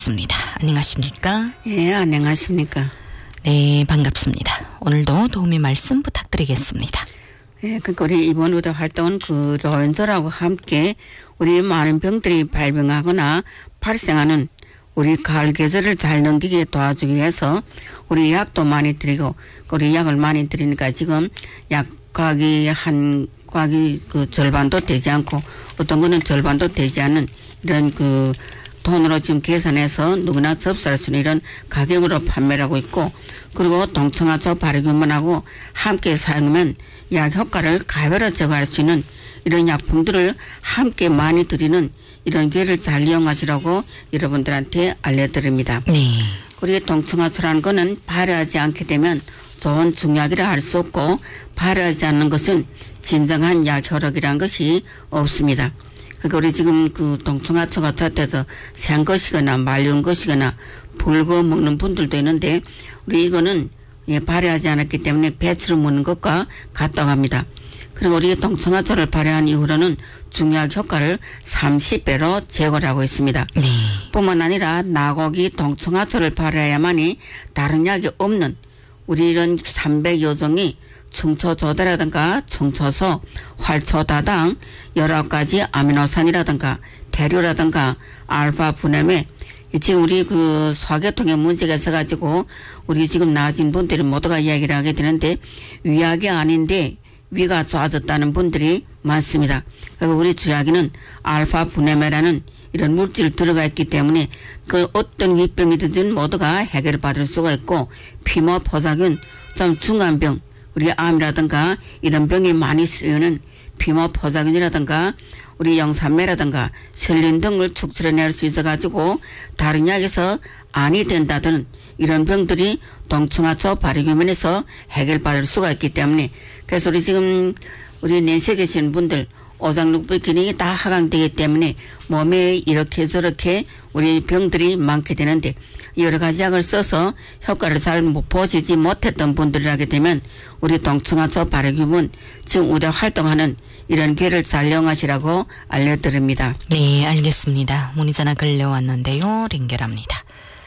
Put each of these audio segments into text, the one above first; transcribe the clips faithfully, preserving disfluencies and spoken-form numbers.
습니다. 안녕하십니까? 예, 안녕하십니까? 네, 반갑습니다. 오늘도 도우미 말씀 부탁드리겠습니다. 예, 그러니까 우리 이번 의료 활동은 그 조연설하고 함께 우리 많은 병들이 발병하거나 발생하는 우리 가을 계절을 잘 넘기게 도와주기 위해서 우리 약도 많이 드리고 우리 약을 많이 드리니까 지금 약 가격이 한 가격이 그 절반도 되지 않고 어떤 거는 절반도 되지 않는 이런 그 돈으로 지금 계산해서 누구나 접수할 수 있는 이런 가격으로 판매를 하고 있고, 그리고 동청화초 발효균만하고 함께 사용하면 약 효과를 가벼로 제거할 수 있는 이런 약품들을 함께 많이 드리는 이런 기회를 잘 이용하시라고 여러분들한테 알려드립니다. 네. 우리 동청화초라는 거는 발효하지 않게 되면 좋은 중약이라 할 수 없고, 발효하지 않는 것은 진정한 약 효력이라는 것이 없습니다. 그러니까 우리 지금 그 동청화초가 곁에서 생 것이거나 말린 것이거나 불고 먹는 분들도 있는데, 우리 이거는 예, 발효하지 않았기 때문에 배추를 먹는 것과 같다고 합니다. 그리고 우리 동청화초를 발효한 이후로는 중약 효과를 삼십 배로 제거를 하고 있습니다. 네. 뿐만 아니라 나고기 동청화초를 발효해야만이 다른 약이 없는 우리 이런 삼백여 종이 충초조대라든가 충초소, 활초다당, 여러 가지 아미노산이라든가 대류라든가 알파 분해매, 지금 우리 그 소화계통에 문제가 있어가지고 우리 지금 나아진 분들이 모두가 이야기를 하게 되는데, 위약이 아닌데 위가 좋아졌다는 분들이 많습니다. 그리고 우리 주약에는 알파 분해매라는 이런 물질이 들어가 있기 때문에 그 어떤 위병이든 모두가 해결받을 수가 있고, 피모 포사균, 좀 중한 병, 우리 암이라든가 이런 병이 많이 쓰이는 피모 포사균이라든가 우리 영산매라든가 설린 등을 축출해낼 수 있어가지고 다른 약에서 안이 된다든 이런 병들이 동청화초 발효균면에서 해결받을 수가 있기 때문에, 그래서 우리 지금 우리 내시에 계신 분들 오장육부 기능이 다 하강되기 때문에 몸에 이렇게 저렇게 우리 병들이 많게 되는데, 여러 가지 약을 써서 효과를 잘 보시지 못했던 분들이 하게 되면 우리 동청화초 발효균은 지금 우대 활동하는 이런 기회를 잘 이용하시라고 알려드립니다. 네, 알겠습니다. 문의전화 걸려왔는데요. 연결합니다.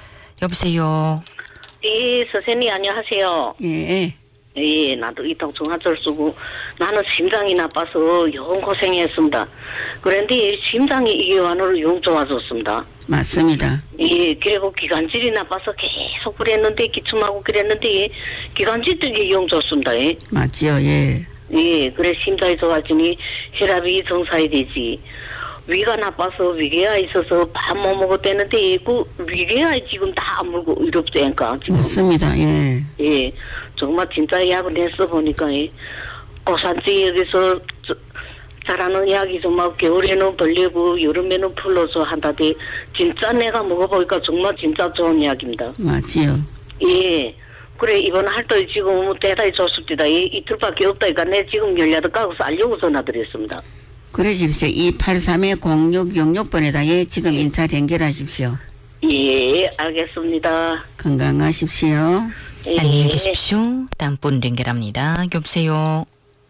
여보세요. 예, 선생님 안녕하세요. 예. 예, 나도 이 동청화초를 쓰고 나는 심장이 나빠서 영 고생했습니다. 그런데 심장이 이게 완으로 영 좋아졌습니다. 맞습니다. 예, 그리고 기관질이 나빠서 계속 그랬는데 기침하고 그랬는데 기관질도 영 좋습니다. 예. 맞지요. 예. 예, 그래 심장이 좋아지니 혈압이 정상이 되지. 위가 나빠서 위궤가 있어서 밥 못 먹었다는데 그 위궤가 지금 다 안 물고 이럽다니까 지금. 맞습니다. 예. 예, 정말 진짜 약을 했어 보니까 예. 고산지역에서 자라는 약이 정말 겨울에는 벌리고 여름에는 풀러서 한다대 진짜 내가 먹어보니까 정말 진짜 좋은 약입니다. 맞지요. 예. 그래 이번 할때 지금 대단히 좋습니다. 예, 이틀밖에 없다니까 내 지금 열여덟 가구서 알려고 전화드렸습니다. 그래 주십시오. 이팔삼 공육육육 번에다 예, 지금 인차 연결하십시오. 예, 알겠습니다. 건강하십시오. 예. 안녕히 계십시오. 다음 분 연결합니다. 여보세요.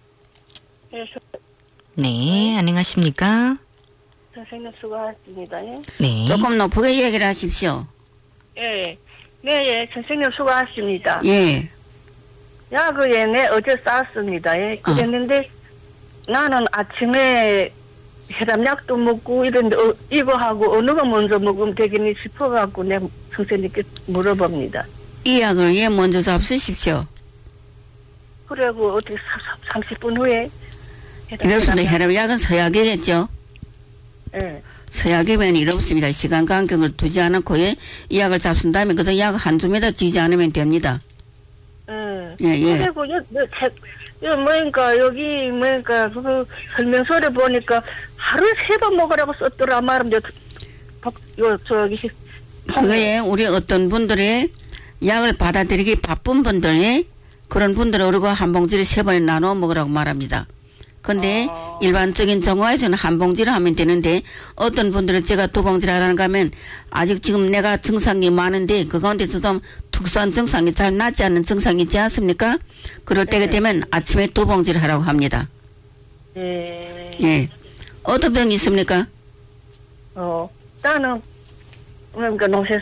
네, 안녕하십니까? 선생님 수고하셨습니다. 예. 네. 조금 높게 얘기를 하십시오. 예. 네, 예. 선생님 수고하셨습니다. 예. 약을 예, 네, 어제 쌌습니다. 예. 그랬는데 나는 아침에 혈압약도 먹고 이런데 어, 이거 하고 어느 거 먼저 먹으면 되겠니 싶어갖고 내가 선생님께 물어봅니다. 이 약을 예, 먼저 잡수십시오. 그리고 어떻게 삼십 분 후에 이렇습니다. 혈압약은 서약이겠죠. 예. 서약이면 이렇습니다. 시간 간격을 두지 않고 예, 이 약을 잡순 다음에 그 약 한 줌에다 쥐지 않으면 됩니다. 예. 예, 예. 그리고 요, 요, 책, 요, 뭐니까, 여기, 뭐니까, 그, 설명서를 보니까, 하루 세 번 먹으라고 썼더라, 말은, 요, 요, 저기, 그거에 우리 어떤 분들이 약을 받아들이기 바쁜 분들, 그런 분들은 우리가 한 봉지를 세 번에 나눠 먹으라고 말합니다. 근데 아. 일반적인 정화에서는 한 봉지를 하면 되는데, 어떤 분들은 제가 두 봉지를 하라는가 하면 아직 지금 내가 증상이 많은데 그 가운데서 좀 특수한 증상이 잘 낫지 않는 증상이 있지 않습니까? 그럴 때가 되면 아침에 두 봉지를 하라고 합니다. 예. 예. 어떤 병이 있습니까? 어, 나는 그러니까 노쇠